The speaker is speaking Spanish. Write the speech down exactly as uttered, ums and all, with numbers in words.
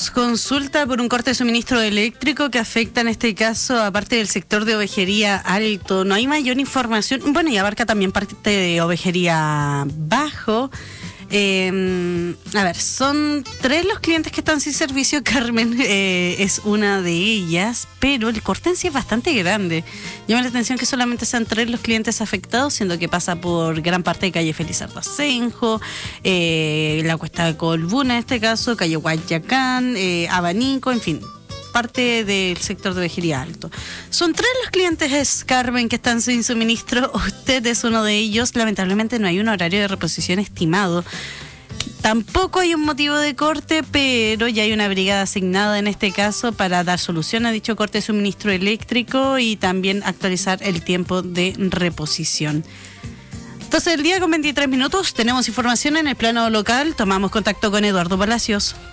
Tenemos consulta por un corte de suministro eléctrico que afecta en este caso aparte del sector de Ovejería Alto. No hay mayor información, bueno, y abarca también parte de Ovejería Bajo. Eh, a ver, son tres los clientes que están sin servicio. Carmen eh, es una de ellas, pero el corte en sí es bastante grande. Llama la atención que solamente sean tres los clientes afectados, siendo que pasa por gran parte de calle Felizardo Asenjo, eh, la Cuesta de Colbuna en este caso, calle Guayacán, eh, Abanico, en fin, parte del sector de Ovejería Alto. Son tres los clientes, Carmen, que están sin suministro. Usted es uno de ellos. Lamentablemente no hay un horario de reposición estimado. Tampoco hay un motivo de corte, pero ya hay una brigada asignada en este caso para dar solución a dicho corte de suministro eléctrico y también actualizar el tiempo de reposición. Entonces, el día con veintitrés minutos, tenemos información en el plano local. Tomamos contacto con Eduardo Palacios.